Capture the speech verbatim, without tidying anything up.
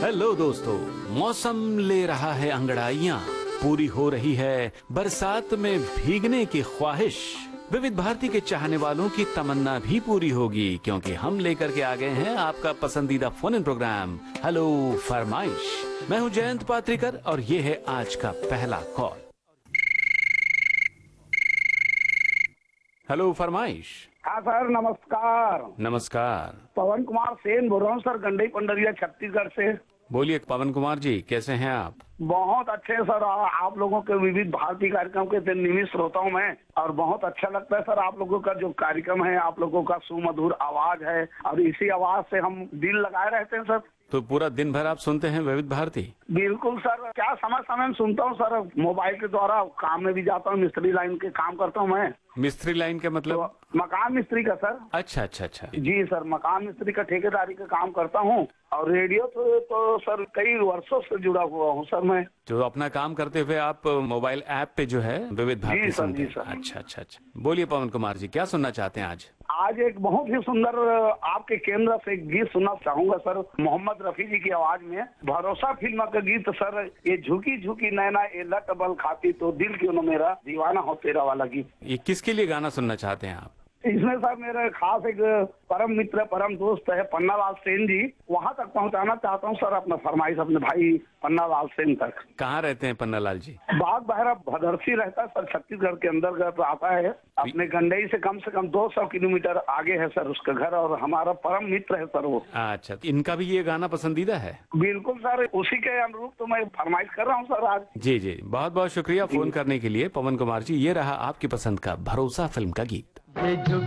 Hello दोस्तों, मौसम ले रहा है अंगड़ाइयाँ, पूरी हो रही है बरसात में भीगने की ख्वाहिश। विविध भारती के चाहने वालों की तमन्ना भी पूरी होगी, क्योंकि हम लेकर के आ गए हैं आपका पसंदीदा फोन इन प्रोग्राम हेलो फरमाइश। मैं हूं जयंत पात्रिकर और ये है आज का पहला कॉल। हेलो फरमाइश। हाँ सर, नमस्कार। नमस्कार। पवन कुमार सेन बोल रहा हूँ सर, गंडई पंडरिया छत्तीसगढ़ से। बोलिए पवन कुमार जी, कैसे हैं आप? बहुत अच्छे सर, आ- आप लोगों के विविध भारती कार्यक्रम के दिन नियमित श्रोता हूँ मैं, और बहुत अच्छा लगता है सर आप लोगों का जो कार्यक्रम है, आप लोगों का सुमधुर आवाज है और इसी आवाज से हम दिल लगाए रहते हैं सर। तो पूरा दिन भर आप सुनते हैं विविध भारती? बिल्कुल सर, क्या समय समय में सुनता हूँ सर, मोबाइल के द्वारा काम में भी जाता हूँ, मिस्त्री लाइन के काम करता हूँ मैं। मिस्त्री लाइन का मतलब? तो मकान मिस्त्री का सर। अच्छा अच्छा अच्छा। जी सर, मकान मिस्त्री का ठेकेदारी का काम करता हूँ, और रेडियो तो, तो सर कई वर्षों से जुड़ा हुआ हूँ सर मैं। जो अपना काम करते हुए आप मोबाइल ऐप पे जो है विविध भारती जी सर, सुनते जी हैं? सर। अच्छा अच्छा अच्छा। बोलिए पवन कुमार जी, क्या सुनना चाहते हैं आज? आज एक बहुत ही सुंदर आपके केंद्र से एक गीत सुनना चाहूंगा सर, मोहम्मद रफी जी की आवाज में। भरोसा फिल्म का गीत सर, ये झुकी झुकी नैना ये लट बल खाती तो दिल क्यों न मेरा दीवाना हो तेरा वाला गीत। ये किसके लिए गाना सुनना चाहते हैं आप? इसमें सर मेरा खास एक परम मित्र परम दोस्त है पन्ना लाल सेन जी, वहां तक पहुंचाना चाहता हूं सर अपना फरमाइश अपने भाई पन्ना लाल सेन तक। कहाँ रहते हैं पन्ना लाल जी? बाग बहरा भदरसी रहता है सर, छत्तीसगढ़ के अंतर्गत आता है। अपने गंडई से कम से कम दो सौ किलोमीटर आगे है सर उसका घर, और हमारा परम मित्र है सर वो। अच्छा, तो इनका भी ये गाना पसंदीदा है? बिल्कुल सर, उसी के अनुरूप तो मैं फरमाइश कर रहा हूँ सर आज। जी जी, बहुत बहुत शुक्रिया फोन करने के लिए पवन कुमार जी। ये रहा आपकी पसंद का भरोसा फिल्म का गीत।